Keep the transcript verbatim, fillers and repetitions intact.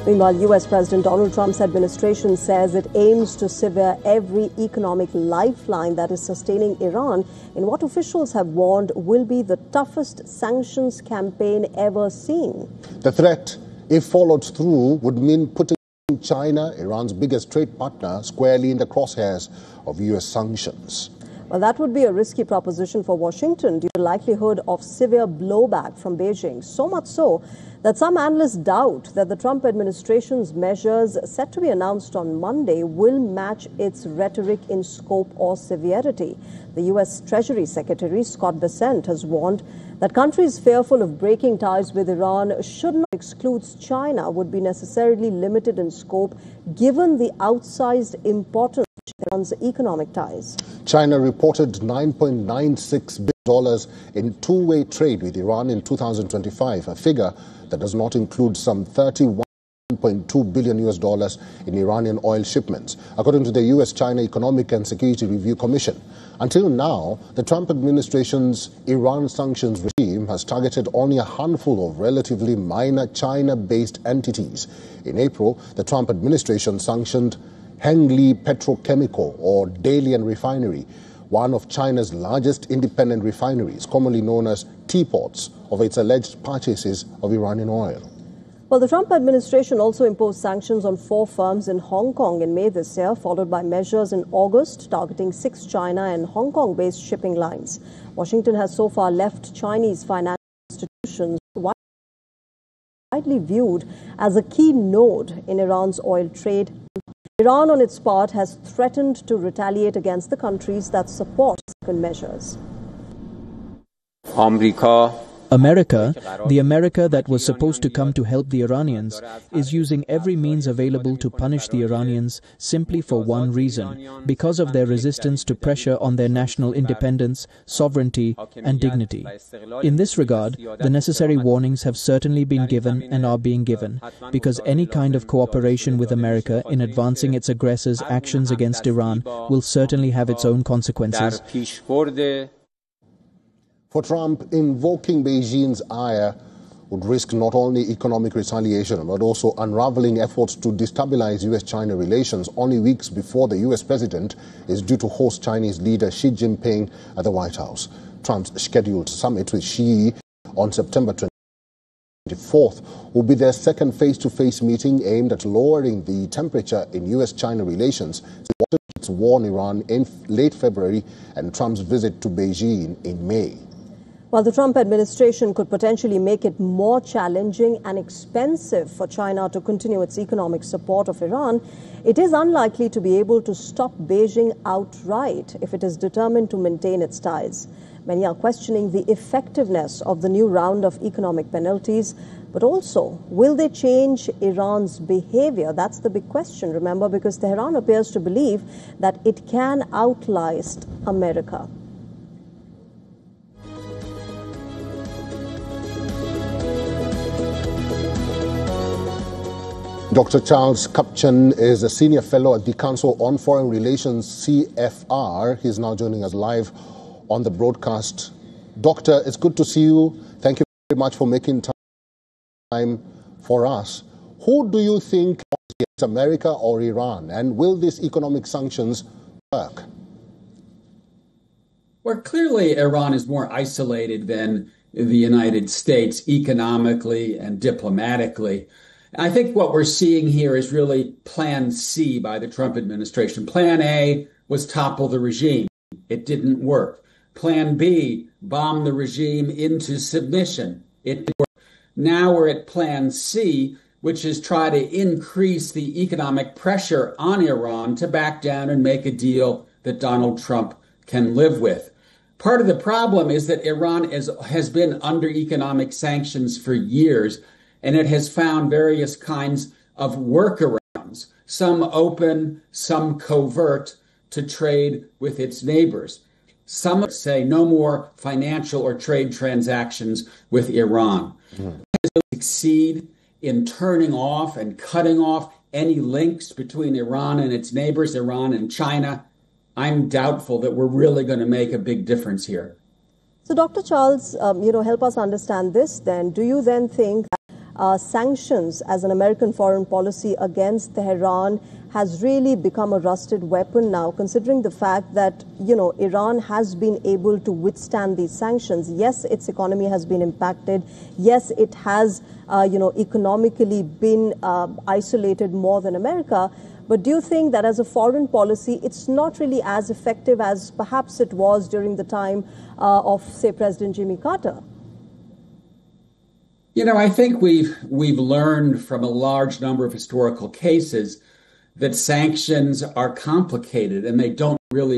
Meanwhile, U S President Donald Trump's administration says it aims to sever every economic lifeline that is sustaining Iran in what officials have warned will be the toughest sanctions campaign ever seen. The threat, if followed through, would mean putting China, Iran's biggest trade partner, squarely in the crosshairs of U S sanctions. Well, that would be a risky proposition for Washington due to the likelihood of severe blowback from Beijing. So much so that some analysts doubt that the Trump administration's measures set to be announced on Monday will match its rhetoric in scope or severity. The U S Treasury Secretary Scott Bessent has warned that countries fearful of breaking ties with Iran should not exclude China would be necessarily limited in scope given the outsized importance of Iran's economic ties. China reported nine point nine six billion dollars in two-way trade with Iran in two thousand twenty-five, a figure that does not include some thirty-one point two billion U S dollars in Iranian oil shipments, according to the U S China Economic and Security Review Commission. Until now, the Trump administration's Iran sanctions regime has targeted only a handful of relatively minor China-based entities. In April, the Trump administration sanctioned Hengli Petrochemical, or Dalian Refinery, one of China's largest independent refineries, commonly known as teapots, of its alleged purchases of Iranian oil. Well, the Trump administration also imposed sanctions on four firms in Hong Kong in May this year, followed by measures in August targeting six China and Hong Kong-based shipping lines. Washington has so far left Chinese financial institutions widely viewed as a key node in Iran's oil trade. Iran, on its part, has threatened to retaliate against the countries that support second measures. America, the America that was supposed to come to help the Iranians, is using every means available to punish the Iranians simply for one reason, because of their resistance to pressure on their national independence, sovereignty, and dignity. In this regard, the necessary warnings have certainly been given and are being given, because any kind of cooperation with America in advancing its aggressors' actions against Iran will certainly have its own consequences. For Trump, invoking Beijing's ire would risk not only economic retaliation, but also unraveling efforts to destabilize U S China relations only weeks before the U S president is due to host Chinese leader Xi Jinping at the White House. Trump's scheduled summit with Xi on September twenty-fourth will be their second face-to-face meeting aimed at lowering the temperature in U S China relations since its war on Iran in late February and Trump's visit to Beijing in May. While the Trump administration could potentially make it more challenging and expensive for China to continue its economic support of Iran, it is unlikely to be able to stop Beijing outright if it is determined to maintain its ties. Many are questioning the effectiveness of the new round of economic penalties, but also, will they change Iran's behavior? That's the big question, remember, because Tehran appears to believe that it can outlast America. Doctor Charles Kupchan is a senior fellow at the Council on Foreign Relations, C F R. He's now joining us live on the broadcast. Doctor, it's good to see you. Thank you very much for making time for us. Who do you think is America or Iran? And will these economic sanctions work? Well, clearly Iran is more isolated than the United States economically and diplomatically. I think what we're seeing here is really Plan C by the Trump administration. Plan A was topple the regime. It didn't work. Plan B, bomb the regime into submission. It didn't work. Now we're at Plan C, which is try to increase the economic pressure on Iran to back down and make a deal that Donald Trump can live with. Part of the problem is that Iran is, has been under economic sanctions for years, and it has found various kinds of workarounds, some open, some covert, to trade with its neighbors. Some say no more financial or trade transactions with Iran. Mm. It will succeed in turning off and cutting off any links between Iran and its neighbors, Iran and China. I'm doubtful that we're really going to make a big difference here. So, Doctor Charles, um, you know, help us understand this then. Do you then think that uh, sanctions as an American foreign policy against Tehran has really become a rusted weapon now, considering the fact that, you know, Iran has been able to withstand these sanctions. Yes, its economy has been impacted. Yes, it has, uh, you know, economically been uh, isolated more than America. But do you think that as a foreign policy, it's not really as effective as perhaps it was during the time uh, of, say, President Jimmy Carter? You know, I think we've we've learned from a large number of historical cases that sanctions are complicated and they don't really